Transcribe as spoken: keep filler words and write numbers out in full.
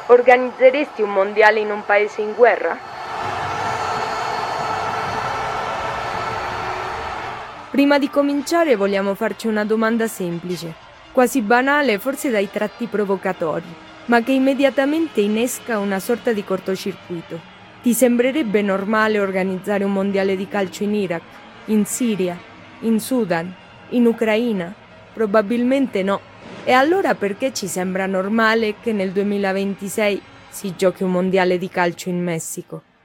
Organizzeresti un mondiale in un paese in guerra? Prima di cominciare vogliamo farci una domanda semplice, quasi banale, forse dai tratti provocatori, ma che immediatamente innesca una sorta di cortocircuito. Ti sembrerebbe normale organizzare un mondiale di calcio in Iraq, in Siria, in Sudan, in Ucraina? Probabilmente no. E allora perché ci sembra normale che nel duemilaventisei si giochi un mondiale di calcio in Messico?